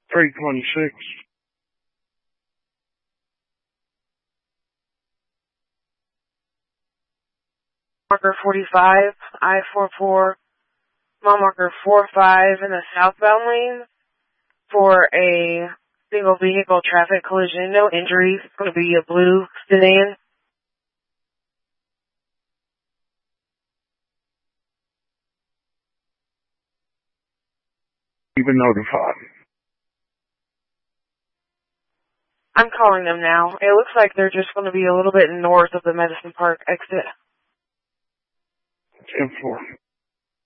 326. Marker 45, I-44, mile marker 45 in the southbound lane for a single vehicle traffic collision. No injuries. It's going to be a blue sedan. You've been notified. I'm calling them now. It looks like they're just going to be a little bit north of the Medicine Park exit. 10-4.